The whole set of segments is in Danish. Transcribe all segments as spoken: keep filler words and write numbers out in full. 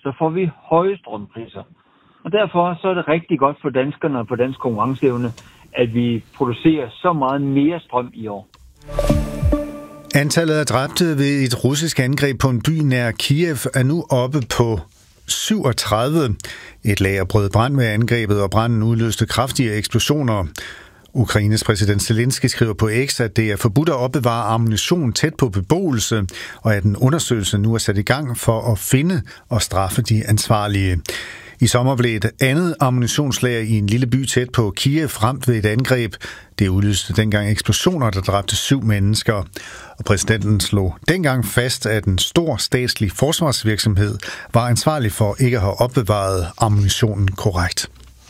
så får vi høje strømpriser. Og derfor så er det rigtig godt for danskerne og for dansk konkurrenceevne, at vi producerer så meget mere strøm i år. Antallet af dræbte ved et russisk angreb på en by nær Kiev er nu oppe på syvogtredive. Et lager brød brand ved angrebet, og branden udløste kraftige eksplosioner. Ukraines præsident Zelensky skriver på X, at det er forbudt at opbevare ammunition tæt på beboelse, og at en undersøgelse nu er sat i gang for at finde og straffe de ansvarlige. I sommer blev et andet ammunitionslager i en lille by tæt på Kiev ramt ved et angreb. Det udløste dengang eksplosioner, der dræbte syv mennesker. Og præsidenten slog dengang fast, at en stor statslig forsvarsvirksomhed var ansvarlig for ikke at have opbevaret ammunitionen korrekt.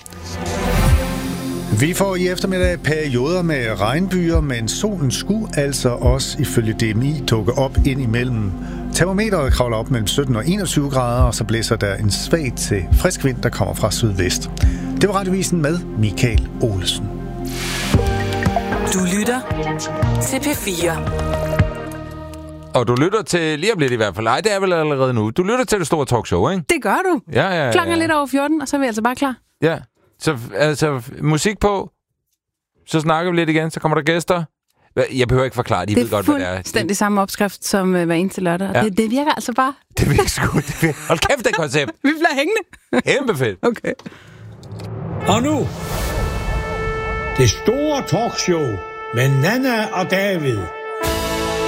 Vi får i eftermiddag perioder med regnbyer, men solen skulle altså også ifølge D M I dukke op ind imellem. Termometeret kravler op mellem sytten og enogtyve grader, og så blæser der en svag til frisk vind, der kommer fra sydvest. Det var Radiovisen med Michael Olsen. Du lytter til P fire. Og du lytter til, lige om lidt i hvert fald, nej, det er vel allerede nu. Du lytter til det store talkshow, ikke? Det gør du. Ja, ja, ja. Klokken er lidt over fjorten, og så er vi altså bare klar. Ja, så altså musik på, så snakker vi lidt igen, så kommer der gæster. Jeg behøver ikke forklare, de det ved godt, hvad det er. Det er fuldstændig samme opskrift som uh, hver eneste lørdag. Ja. Det, det virker altså bare. Det virker sgu. Det virker. Hold kæft, det koncept. Vi bliver hængende. Kæmpe fedt. Okay. Og nu, det store talkshow med Nanna og David.